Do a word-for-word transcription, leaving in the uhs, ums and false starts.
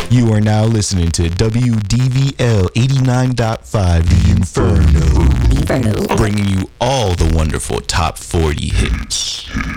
You are now listening to W D V L eighty-nine point five, The Inferno, Inferno. bringing you all the wonderful top forty hits.